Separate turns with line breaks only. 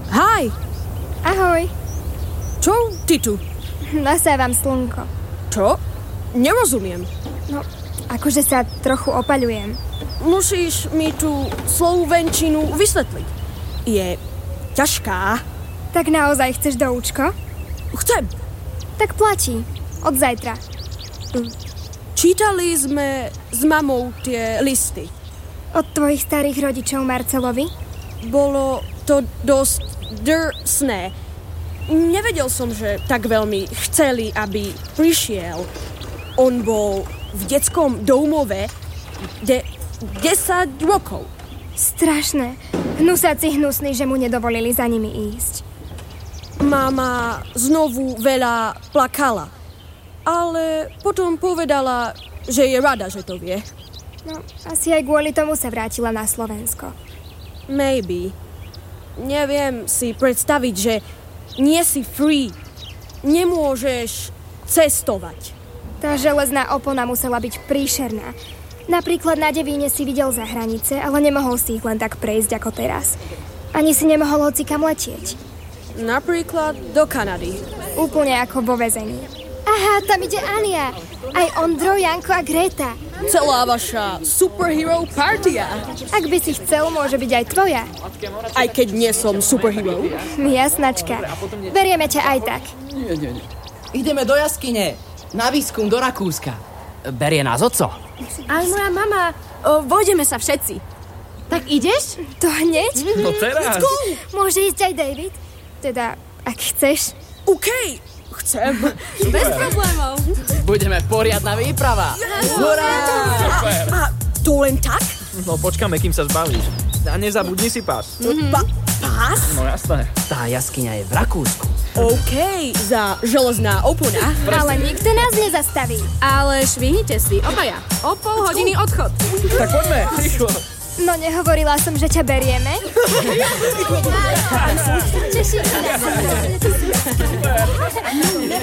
Hi!
Ahoj.
Čo ty tu?
Nasávam slnko.
Čo? Nerozumiem.
No, akože sa trochu opaľujem.
Musíš mi tú slovenčinu vysvetliť. Je ťažká.
Tak naozaj chceš do účko?
Chcem.
Tak platí. Od zajtra.
Čítali sme s mamou tie listy.
Od tvojich starých rodičov Marcelovi?
Bolo to dosť drsné. Nevedel som, že tak veľmi chceli, aby prišiel. On bol v detskom domove 10 rokov.
Strašné. Hnusáci hnusní, že mu nedovolili za nimi ísť.
Mama znovu veľa plakala, ale potom povedala, že je rada, že to vie.
No, asi aj kvôli tomu sa vrátila na Slovensko.
Maybe. Neviem si predstaviť, že nie si free. Nemôžeš cestovať.
Tá železná opona musela byť príšerná. Napríklad na Devíne si videl za hranice, ale nemohol si ich len tak prejsť ako teraz. Ani si nemohol hocikam letieť.
Napríklad do Kanady.
Úplne ako vo väzení. Aha, tam ide Ania. Aj Ondro, Janko a Greta.
Celá vaša superhero partia.
Ak by si chcel, môže byť aj tvoja.
Aj keď nie som superhero.
Jasnačka. Berieme ťa aj tak.
Nie. Ideme do jaskyne. Na výskum do Rakúska. Berie nás oco.
Aj moja mama. Vojdeme sa všetci. Tak ideš?
To hneď?
No teraz.
Môže ísť aj David? Teda, ak chceš.
OK, chcem.
Bez problémov.
Budeme poriadna výprava. Hurá!
A to len tak?
No počkáme, kým sa zbavíš. A nezabudni si pás.
Pás?
No jasné.
Tá jaskyňa je v Rakúsku.
OK, za železná opona.
Ale nikto nás nezastaví.
Ale švihnite si, obaja. O pol hodiny odchod.
Tak poďme, rýchlo.
No nehovorila som, že ťa berieme. Teším sa.